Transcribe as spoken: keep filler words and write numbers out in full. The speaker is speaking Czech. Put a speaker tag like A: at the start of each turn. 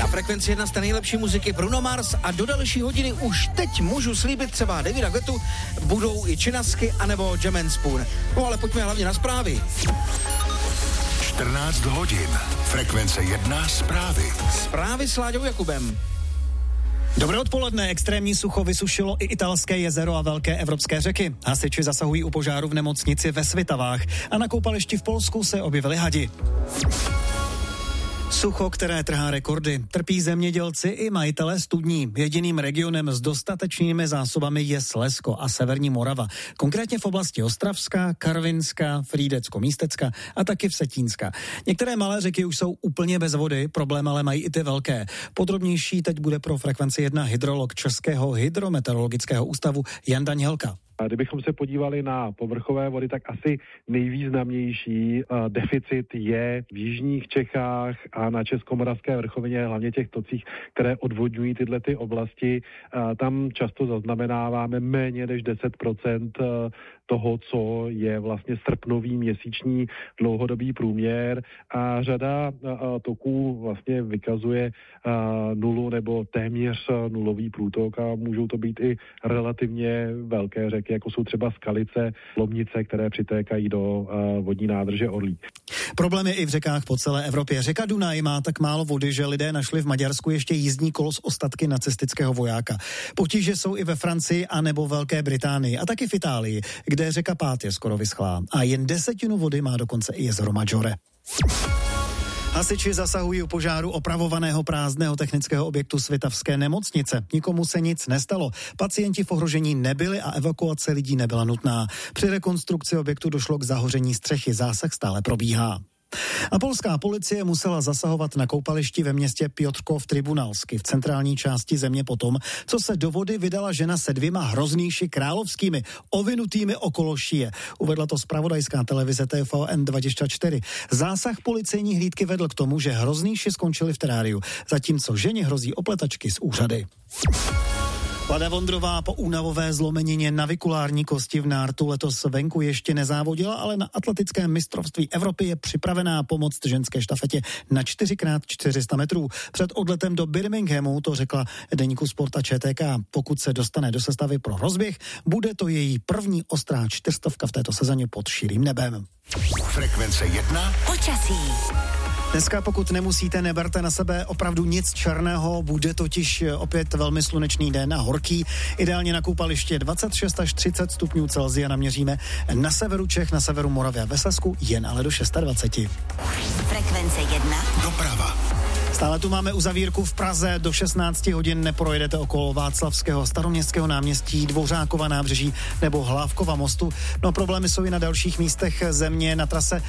A: Frekvenci jedna z té nejlepší muziky Bruno Mars a do další hodiny už teď můžu slíbit třeba Davida Guettu, budou i Činasky anebo Jam and Spoon. No ale pojďme hlavně na zprávy.
B: čtrnáct hodin. Frekvence jedna zprávy.
A: Zprávy s Láďou Jakubem.
C: Dobré odpoledne, extrémní sucho vysušilo i italské jezero a velké evropské řeky. Hasiči zasahují u požáru v nemocnici ve Svitavách a na koupališti v Polsku se objevily hadi. Sucho, které trhá rekordy, trpí zemědělci i majitelé studní. Jediným regionem s dostatečnými zásobami je Slezsko a severní Morava. Konkrétně v oblasti Ostravska, Karvinska, Frýdecko-Místecka a taky Vsetínska. Některé malé řeky už jsou úplně bez vody, problém ale mají i ty velké. Podrobnější teď bude pro Frekvenci jedna hydrolog Českého hydrometeorologického ústavu Jan Danělka.
D: Kdybychom se podívali na povrchové vody, tak asi nejvýznamnější uh, deficit je v jižních Čechách a na Českomoravské vrchovině, hlavně těch tocích, které odvodňují tyhle ty oblasti. Uh, tam často zaznamenáváme méně než deset procent uh, toho, co je vlastně srpnový měsíční dlouhodobý průměr a řada uh, toků vlastně vykazuje uh, nulu nebo téměř nulový průtok a můžou to být i relativně velké řeky, jako jsou třeba Skalice, Lomnice, které přitékají do uh, vodní nádrže Orlík.
C: Problém je i v řekách po celé Evropě. Řeka Dunaj má tak málo vody, že lidé našli v Maďarsku ještě jízdní kolo s ostatky nacistického vojáka. Potíže jsou i ve Francii a nebo Velké Británii a taky v Itálii, kde řeka Pát je skoro vyschlá. A jen desetinu vody má dokonce i jezero Maggiore. Hasiči zasahují u požáru opravovaného prázdného technického objektu Svitavské nemocnice. Nikomu se nic nestalo. Pacienti v ohrožení nebyli a evakuace lidí nebyla nutná. Při rekonstrukci objektu došlo k zahoření střechy. Zásah stále probíhá. A polská policie musela zasahovat na koupališti ve městě Piotrków Tribunalsky v centrální části země potom, co se do vody vydala žena se dvěma hroznýši královskými, ovinutými okolo šíje. Uvedla to zpravodajská televize T V N dvacet čtyři. Zásah policejní hlídky vedl k tomu, že hroznýši skončili v teráriu, zatímco ženě hrozí opletačky z úřady. Lada Vondrová po únavové zlomenině navikulární kosti v nártu letos venku ještě nezávodila, ale na atletickém mistrovství Evropy je připravená pomoct ženské štafetě na čtyři krát čtyři sta metrů. Před odletem do Birminghamu to řekla deníku Sporta Č T K. Pokud se dostane do sestavy pro rozběh, bude to její první ostrá čtyřstovka v této sezóně pod širým nebem.
B: Frekvence jedna.
E: Počasí.
C: Dneska, pokud nemusíte, neberte na sebe opravdu nic černého, bude totiž opět velmi slunečný den a horký. Ideálně na koupaliště dvacet šest až třicet stupňů Celsia naměříme. Na severu Čech, na severu Moravy a ve Slezsku jen ale do dvacet šest.
E: Frekvence jedna.
B: Doprava.
C: Stále tu máme uzavírku v Praze. Do šestnácti hodin neprojedete okolo Václavského, Staroměstského náměstí, Dvořákova nábřeží nebo Hlávkova mostu. No problémy jsou i na dalších místech země. Na trase